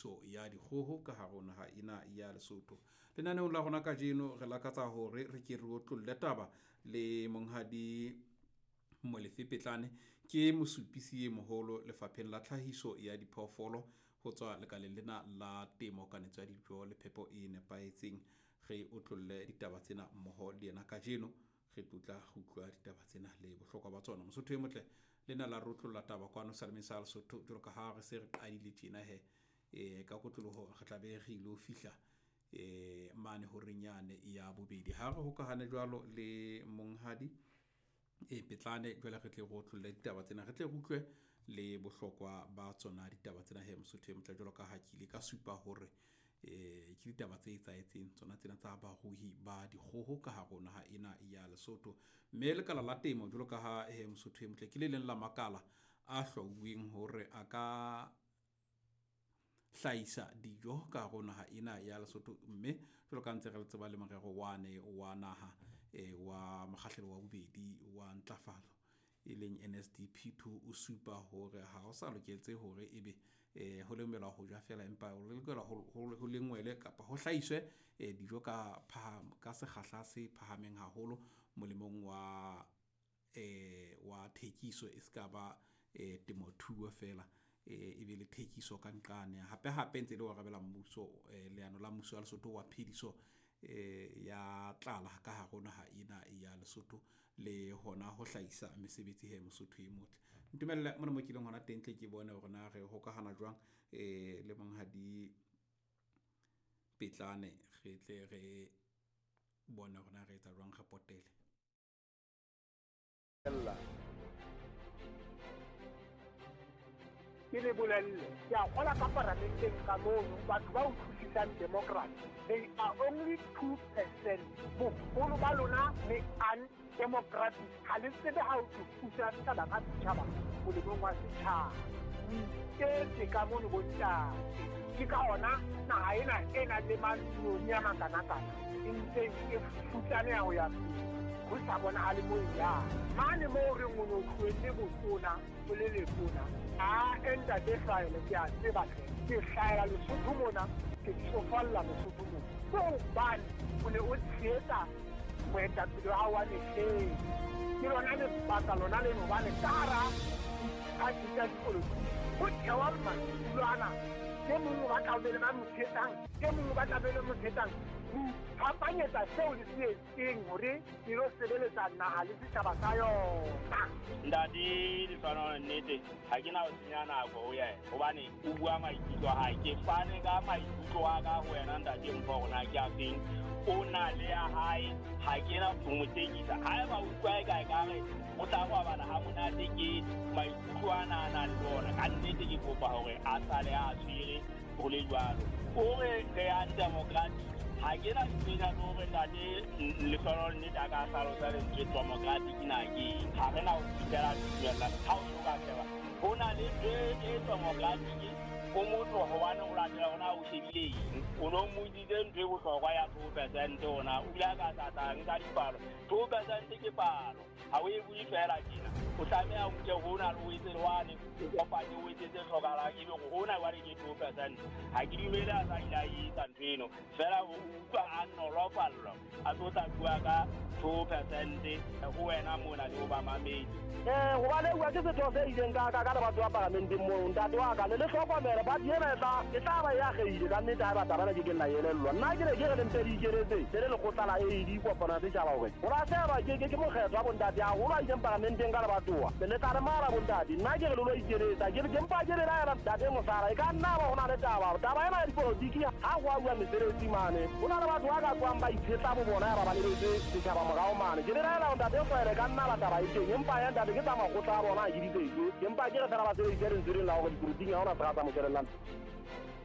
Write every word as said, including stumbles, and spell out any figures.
tlhahiso ya dikgoho ka hare ho naha ena ya Lesotho. Lenaneong la rona ka jeno re lakatsa hore re ke re otlolle taba le monghadi Molefi Petlane ke mosupisi e moholo lefapheng la tlhahiso ya diphoofolo ho tswa lekaleng lena la temo kanetso ya dijo le phepo e nepahetseng. Re otlolle ditaba tsena mmoho le yena ka jeno re tutla go utlwa ditaba tsena le bohlokwa ba tsona. Mosotho e motle lena la rotlolla taba kwano salemeng sa Lesotho jwalo ka ha re se re qadile tjena he e ka kotloloho re tla be re ilo fihla e mane ho renyane ya bobedi ha re hokahane jwalo le monghadi e Petlane jwale re tle go tlolla ditaba tsena re tle go utlwe le bohlokwa ba tsona ditaba tsena he Mosotho e motle jwalo ka ha kile ka supa hore e ke ditaba tse etsaetseng tsona tsena tsa baruhi ba dikgoho ka hare ho naha ena ya Lesotho. Mme lekala la temo jwalo ka ha he Mosotho e motle ke le leng la makala a hlwauweng hore a ka hlaisa dijo ka hare ho naha ena ya Lesotho. Mme jwalo ka ntse re le tseba le morero wane wa naha e wa makgahlelo wa bobedi wa ntlafalo e leng N S D P two o supa hore ha o sa loketse hore ebe eh ho lemela ho ja fela empa ho lekela ho lengwele kapa ho hlaiswe eh dijo ka phahama ka sekgahla se phahameng haholo molemong wa eh wa thekiso e ska ba eh temothuo fela e be le thekiso ka nqane hape hape ntse le wa rabela mmuso leano la mmuso wa Lesotho wa phediso e ya tlala ka hare ho naha ena ya Lesotho le hona ho hlaisa mesebetsi he Mosotho e motle. Ntumella mona mo kileng hona tentle ke bone hore na re hokahana jwang e le monghadi Petlane re tle re bona hore na re etsa jwang ga potele ke le bolelle ke a gola ka parlamenteng ka mono batho ba utlwisisang democracy they are only two percent bogolo ba lona le undemocratic ga le tsebe ga o thusa setšhaba ka setšhaba molemong wa setšhaba ke ka mono bontate ke ka ona naga ena e na le manoni a makana-kana e ntse e futlane ya go ya go sa bona le mo ya mane mo re mo no khwele botona o le letona a enta de hlaela ke a tseba ke hlaela Lesotho mona ke tsofalla Lesotho mona so bane o ne o tshetsa moeta pele ha wa ne ke ke lona le baka lona le no bane tara a ditsa dikolo go tsewa mma ke mongwe ba tla ba mo tsetang ke mongwe ba tla mo tsetang hapanyetsa seo le se eng hore ke lo sebeletsa naha le setjhaba sa yona ndadi di fana nnete ha ke na o tsenya nako ho ya hobane o bua maikutlo ha ke fane ka maikutlo a ka ho wena ndadi mpo rona ke a feng o na le ya hae ha ke na motekisa ha ba utlwa e kae ka re o tla go bana ha monate ke maikutlo ana na le bona ka nnete ke kopa hore a sale a tshire ho le jwalo o re re ya democracy ha ke na tsena no re na le le fano ni da ka salo sa le democratic na ke ha re na o tsela tsela ha o ka tseba bona le e democratic o motho ho wana o latela ona o shebile o no mo dide ntwe go hlokwa ya two percent ona o ya ka tata nka dipalo two percent ke palo ha o e bui fela kina o tsamea o ke hona lo itse lwane o kopanye o itse hlokala ke be go hona wa re ke two percent ha ke dimela sa ila yi tantweno fela o utlwa a no lo fallo a tota bua ka two percent go wena mona le ba mamedi eh go ba le wa ke se tose ileng ka ka ka ba tswa parlamenteng mo ntate wa ka le le hlokomela ba diena tla ke tla ba ya geile ka nnete ha ba taba le ke nna yelellwa nna ke re ke re ntse di keretse le le go tlala e di kopana di jaba go go ra se ba ke ke mo kgetwa bo ntate a go ba ile parlamenteng ka ba twa le tla re mara bo ntate nna ke re lo ikereta ke ke mpa ke re ra ra ntate mo sara e ka nna ba ona le taba taba ena di politiki ha go a bua mesereti mane ona le batho ba ka tswang ba ithetsa bo bona ba ba le se tshaba mogao mane ke re ra ra ntate go ere ka nna ba taba e teng empa ya ntate ke tama go tla bona ke di teng ke empa ke re ra ba se di kereng tsere la go di politiki ha ona tsaka tsa mo kerelang